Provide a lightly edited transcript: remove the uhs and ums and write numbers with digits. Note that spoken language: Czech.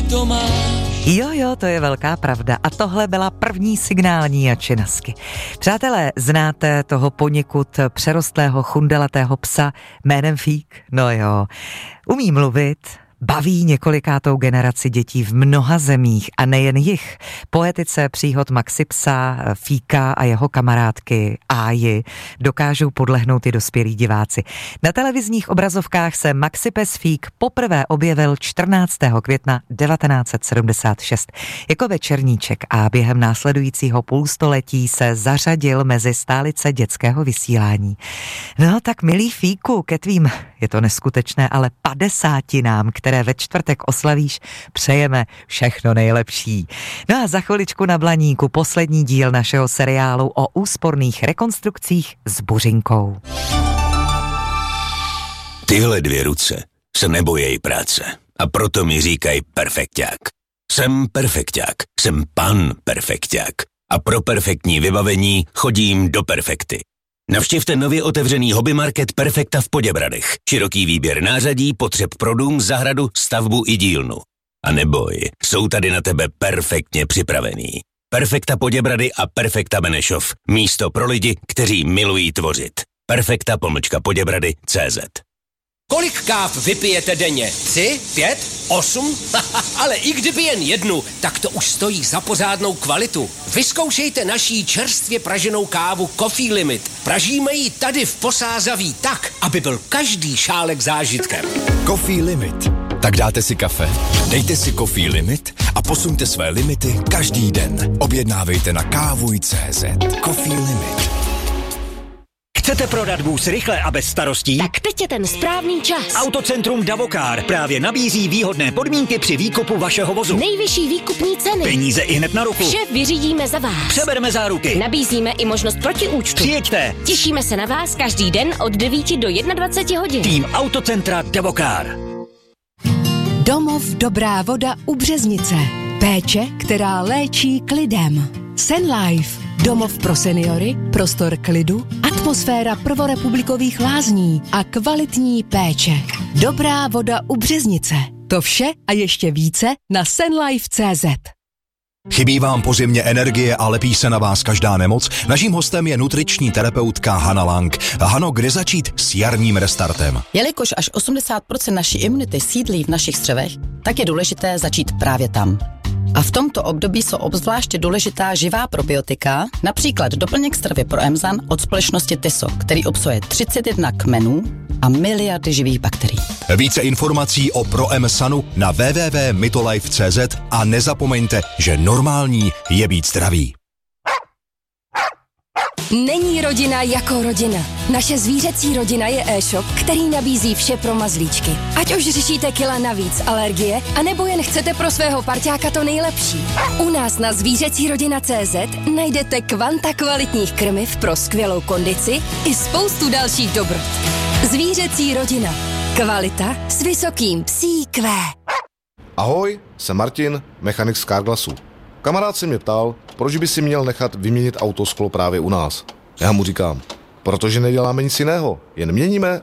to máš. Jo, to je velká pravda. A tohle byla první signální Jačinasky. Přátelé, znáte toho poněkud přerostlého chundelatého psa jménem Fík? No jo. Umí mluvit, baví několikátou generaci dětí v mnoha zemích a nejen jich. Poetice příhod Maxi psa, Fíka a jeho kamarádky Áji dokážou podlehnout i dospělí diváci. Na televizních obrazovkách se Maxi pes Fík poprvé objevil 14. května 1976 jako večerníček a během následujícího půlstoletí se zařadil mezi stálice dětského vysílání. No tak milý Fíku, ke tvým, je to neskutečné, ale 50, které ve čtvrtek oslavíš, přejeme všechno nejlepší. No a za chviličku na Blaníku poslední díl našeho seriálu o úsporných rekonstrukcích s buřinkou. Tyhle dvě ruce se nebojí práce a proto mi říkají perfekťák. Jsem perfekťák, jsem pan perfekťák a pro perfektní vybavení chodím do Perfekty. Navštivte nově otevřený hobby market Perfekta v Poděbradech. Široký výběr nářadí, potřeb pro dům, zahradu, stavbu i dílnu. A neboj, jsou tady na tebe perfektně připravený. Perfekta Poděbrady a Perfekta Benešov. Místo pro lidi, kteří milují tvořit. Perfekta-Poděbrady.cz. Kolik káv vypijete denně? 3, 5, 8? Ale i kdyby jen jednu, tak to už stojí za pořádnou kvalitu. Vyzkoušejte naší čerstvě praženou kávu Coffee Limit. Pražíme ji tady v Posázaví tak, aby byl každý šálek zážitkem. Coffee Limit. Tak dáte si kafe, dejte si Coffee Limit a posuňte své limity každý den. Objednávejte na kávuj.cz. Coffee Limit. Chcete prodat vůz rychle a bez starostí? Tak teď je ten správný čas. Autocentrum Davokar právě nabízí výhodné podmínky při výkupu vašeho vozu. Nejvyšší výkupní ceny. Peníze i hned na ruku. Vše vyřídíme za vás. Přebereme záruky. Nabízíme i možnost protiúčtu. Přijeďte. Těšíme se na vás každý den od 9 do 21 hodin. Tým Autocentra Davokar. Domov Dobrá voda u Březnice. Péče, která léčí klidem. Senlife. Domov pro seniory, prostor klidu, atmosféra prvorepublikových lázní a kvalitní péče. Dobrá voda u Březnice. To vše a ještě více na senlife.cz. Chybí vám po zimě energie a lepí se na vás každá nemoc? Naším hostem je nutriční terapeutka Hana Lang. Hano, kde začít s jarním restartem? Jelikož až 80% naší imunity sídlí v našich střevech, tak je důležité začít právě tam. A v tomto období jsou obzvláště důležitá živá probiotika, například doplněk stravy pro Emzan od společnosti Tiso, který obsahuje 31 kmenů a miliardy živých bakterií. Více informací o ProEmsanu na www.mytolife.cz a nezapomeňte, že normální je být zdravý. Není rodina jako rodina. Naše zvířecí rodina je e-shop, který nabízí vše pro mazlíčky. Ať už řešíte kila navíc, alergie, anebo jen chcete pro svého parťáka to nejlepší. U nás na zvířecírodina.cz najdete kvanta kvalitních krmiv pro skvělou kondici i spoustu dalších dobrot. Zvířecí rodina. Kvalita s vysokým psí Q. Ahoj, jsem Martin, mechanik z Carglassu. Kamarád se mě ptal, proč by si měl nechat vyměnit autosklo právě u nás. Já mu říkám, protože neděláme nic jiného, jen měníme